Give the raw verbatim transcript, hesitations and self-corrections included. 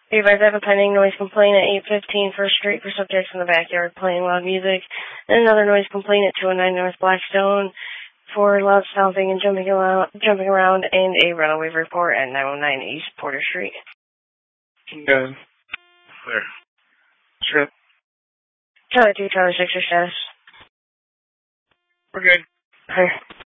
You guys have a pending noise complaint at eight fifteen First Street for subjects in the backyard playing loud music, and another noise complaint at two oh nine North Blackstone for loud stomping and jumping around, jumping around, and a runaway report at nine oh nine East Porter Street. Yeah. Clear. Sure. Charlie two, Charlie six, your status. We're good. Clear.